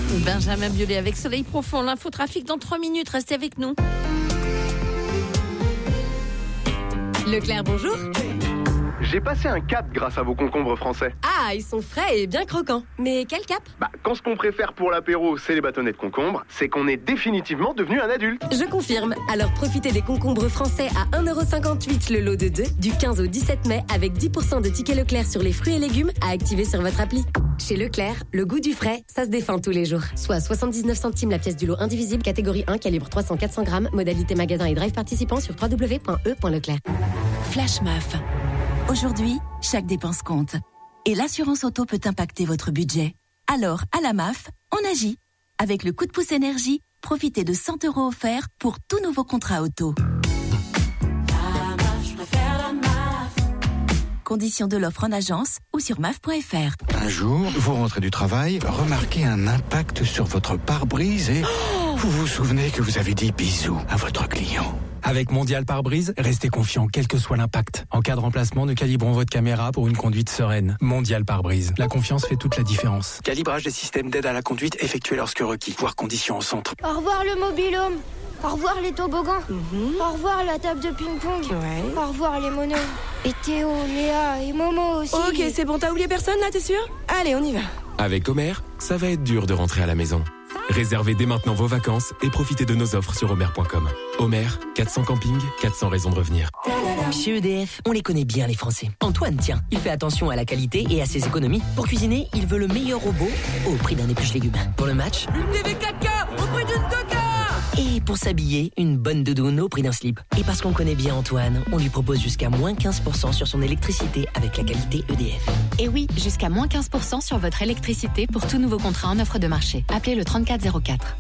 Benjamin Biolay avec Soleil Profond. L'infotrafic dans 3 minutes. Restez avec nous. Leclerc, bonjour. J'ai passé un cap grâce à vos concombres français. Ah, ils sont frais et bien croquants. Mais quel cap ? Quand ce qu'on préfère pour l'apéro, c'est les bâtonnets de concombre, c'est qu'on est définitivement devenu un adulte. Je confirme. Alors profitez des concombres français à 1,58€ le lot de 2 du 15 au 17 mai avec 10% de tickets Leclerc sur les fruits et légumes à activer sur votre appli. Chez Leclerc, le goût du frais, ça se défend tous les jours. Soit 79 centimes la pièce du lot indivisible, catégorie 1, calibre 300-400 grammes, modalité magasin et drive participant sur www.e.leclerc. Flash MAF. Aujourd'hui, chaque dépense compte. Et l'assurance auto peut impacter votre budget. Alors, à la MAF, on agit. Avec le coup de pouce énergie, profitez de 100 € offerts pour tout nouveau contrat auto. La MAF, je préfère la MAF. Conditions de l'offre en agence ou sur maf.fr. Un jour, vous rentrez du travail, remarquez un impact sur votre pare-brise et vous vous souvenez que vous avez dit bisous à votre client. Avec Mondial Pare-Brise, restez confiant quel que soit l'impact. En cas de remplacement, nous calibrons votre caméra pour une conduite sereine. Mondial Pare-Brise. La confiance fait toute la différence. Calibrage des systèmes d'aide à la conduite effectué lorsque requis. Voir conditions au centre. Au revoir le mobil-home. Au revoir les toboggans. Au revoir la table de ping-pong. Ouais. Au revoir les monos. Et Théo, Léa et Momo aussi. Ok, c'est bon, t'as oublié personne là, t'es sûr ? Allez, on y va. Avec Homer, ça va être dur de rentrer à la maison. Réservez dès maintenant vos vacances et profitez de nos offres sur homer.com. Homer, 400 campings, 400 raisons de revenir. Chez EDF, on les connaît bien les Français. Antoine, tiens, il fait attention à la qualité et à ses économies. Pour cuisiner, il veut le meilleur robot au prix d'un épluche-légumes. Pour le match, Une TV 4K au prix d'une 2K. et pour s'habiller, une bonne doudoune au prix d'un slip. Et parce qu'on connaît bien Antoine, on lui propose jusqu'à moins 15% sur son électricité avec la qualité EDF. Et oui, jusqu'à moins 15% sur votre électricité pour tout nouveau contrat en offre de marché. Appelez le 3404.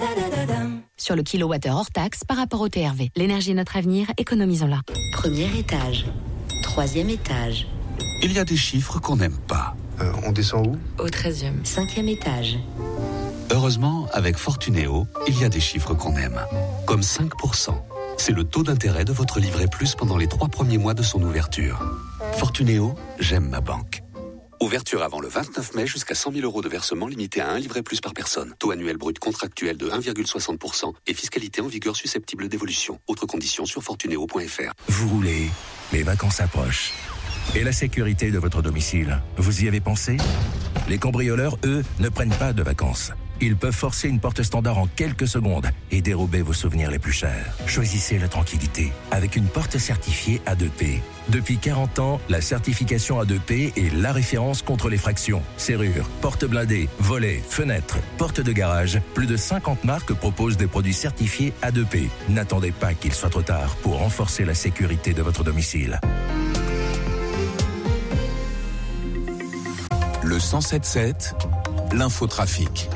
Sur le kilowattheure hors taxe par rapport au TRV. L'énergie est notre avenir, économisons-la. Premier étage, 3e étage. Il y a des chiffres qu'on n'aime pas. On descend où ? Au 13e. 5e étage. Heureusement, avec Fortunéo, il y a des chiffres qu'on aime. Comme 5%. C'est le taux d'intérêt de votre livret plus pendant les 3 premiers mois de son ouverture. Fortunéo, j'aime ma banque. Ouverture avant le 29 mai jusqu'à 100 000 € de versement limité à un livret plus par personne. Taux annuel brut contractuel de 1,60% et fiscalité en vigueur susceptible d'évolution. Autres conditions sur fortunéo.fr. Vous roulez, les vacances approchent. Et la sécurité de votre domicile, vous y avez pensé ? Les cambrioleurs, eux, ne prennent pas de vacances. Ils peuvent forcer une porte standard en quelques secondes et dérober vos souvenirs les plus chers. Choisissez la tranquillité avec une porte certifiée A2P. Depuis 40 ans, la certification A2P est la référence contre les fractions. Serrures, portes blindées, volets, fenêtres, portes de garage. Plus de 50 marques proposent des produits certifiés A2P. N'attendez pas qu'il soit trop tard pour renforcer la sécurité de votre domicile. Le 107.7, l'infotrafic.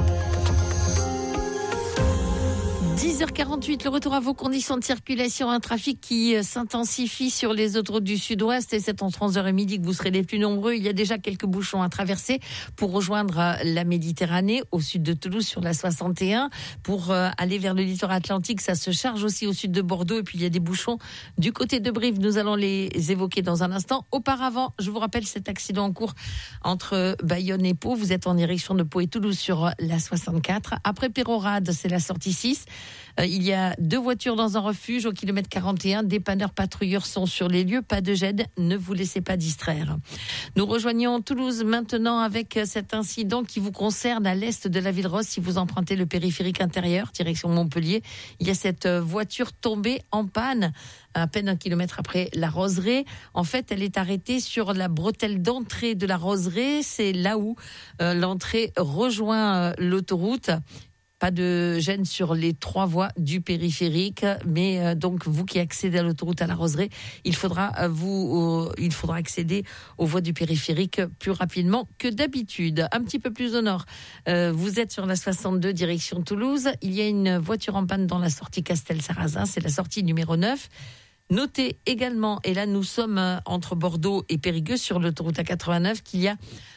10h48, le retour à vos conditions de circulation, un trafic qui s'intensifie sur les autoroutes du Sud-Ouest et c'est entre 11h et midi que vous serez les plus nombreux. Il y a déjà quelques bouchons à traverser pour rejoindre la Méditerranée au sud de Toulouse sur la 61. Pour aller vers le littoral atlantique, ça se charge aussi au sud de Bordeaux et puis il y a des bouchons du côté de Brive. Nous allons les évoquer dans un instant. Auparavant, je vous rappelle cet accident en cours entre Bayonne et Pau. Vous êtes en direction de Pau et Toulouse sur la 64. Après Pérorade, c'est la sortie 6. Il y a 2 voitures dans un refuge au kilomètre 41. Dépanneurs patrouilleurs sont sur les lieux. Pas de gêne, ne vous laissez pas distraire. Nous rejoignons Toulouse maintenant avec cet incident qui vous concerne à l'est de la Ville-Rose. Si vous empruntez le périphérique intérieur, direction Montpellier, il y a cette voiture tombée en panne à peine 1 kilomètre après la Roseraie. En fait, elle est arrêtée sur la bretelle d'entrée de la Roseraie. C'est là où l'entrée rejoint l'autoroute. Pas de gêne sur les 3 voies du périphérique, mais donc vous qui accédez à l'autoroute à la Roseraie, il faudra accéder aux voies du périphérique plus rapidement que d'habitude. Un petit peu plus au nord, vous êtes sur la 62 direction Toulouse. Il y a une voiture en panne dans la sortie Castel-Sarrazin, c'est la sortie numéro 9. Notez également, et là nous sommes entre Bordeaux et Périgueux sur l'autoroute A89, qu'il y a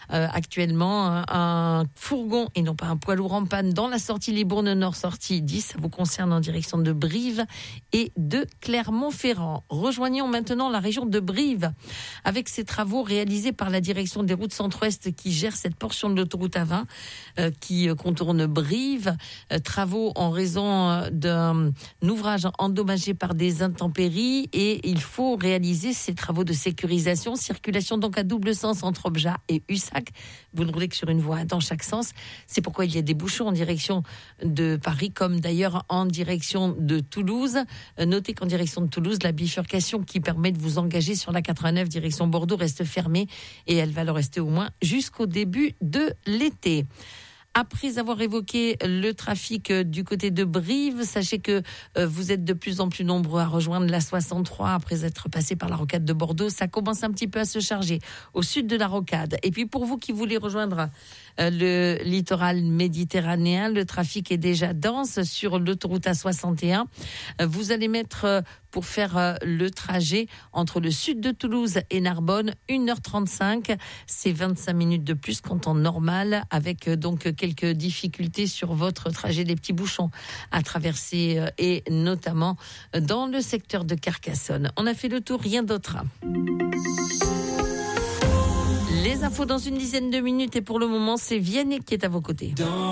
actuellement un fourgon et non pas un poids lourd en panne dans la sortie Libourne Nord, sortie 10. Ça vous concerne en direction de Brive et de Clermont-Ferrand. Rejoignons maintenant la région de Brive avec ces travaux réalisés par la direction des routes Centre-Ouest qui gère cette portion de l'autoroute A20 qui contourne Brive. Travaux en raison d'un ouvrage endommagé par des intempéries et il faut réaliser ces travaux de sécurisation. Circulation donc à double sens entre Obja et Ussac. Vous ne roulez que sur une voie dans chaque sens. C'est pourquoi il y a des bouchons en direction de Paris comme d'ailleurs en direction de Toulouse. Notez qu'en direction de Toulouse, la bifurcation qui permet de vous engager sur la 89 direction Bordeaux reste fermée et elle va le rester au moins jusqu'au début de l'été. Après avoir évoqué le trafic du côté de Brive, sachez que vous êtes de plus en plus nombreux à rejoindre la 63 après être passé par la rocade de Bordeaux. Ça commence un petit peu à se charger au sud de la rocade. Et puis pour vous qui voulez rejoindre le littoral méditerranéen, le trafic est déjà dense sur l'autoroute A61. Vous allez mettre pour faire le trajet entre le sud de Toulouse et Narbonne 1h35. C'est 25 minutes de plus qu'en temps normal avec donc quelques difficultés sur votre trajet, des petits bouchons à traverser et notamment dans le secteur de Carcassonne. On a fait le tour, rien d'autre. Les infos dans une dizaine de minutes et pour le moment, c'est Vianney qui est à vos côtés.